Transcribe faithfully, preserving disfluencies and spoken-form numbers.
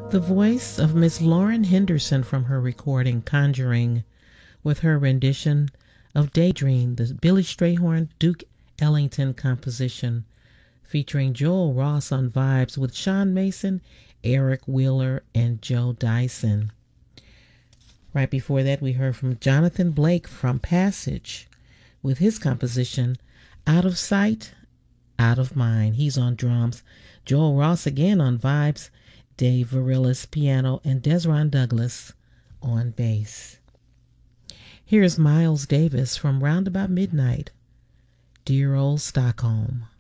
The voice of Miss Lauren Henderson from her recording Conjuring, with her rendition of Daydream, the Billy Strayhorn Duke Ellington composition, featuring Joel Ross on vibes with Sean Mason, Eric Wheeler, and Joe Dyson. Right before that, we heard from Jonathan Blake from Passage with his composition Out of Sight, Out of Mind. He's on drums. Joel Ross again on vibes, Dave Varillas piano, and Desron Douglas on bass. Here's Miles Davis from Roundabout Midnight, Dear Old Stockholm.